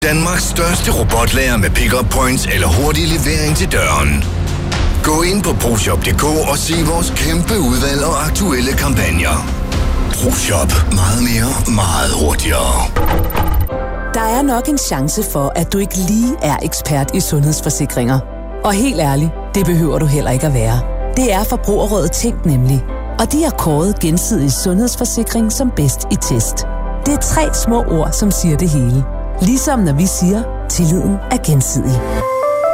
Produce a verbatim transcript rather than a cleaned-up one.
Danmarks største robotlager med pick-up points eller hurtig levering til døren. Gå ind på ProShop punktum d k og se vores kæmpe udvalg og aktuelle kampagner. ProShop. Meget mere, meget hurtigere. Der er nok en chance for, at du ikke lige er ekspert i sundhedsforsikringer. Og helt ærligt, det behøver du heller ikke at være. Det er Forbrugerrådet Tænk nemlig. Og de har kåret Gensidig Sundhedsforsikring som bedst i test. Det er tre små ord, som siger det hele. Ligesom når vi siger, tilliden er gensidig.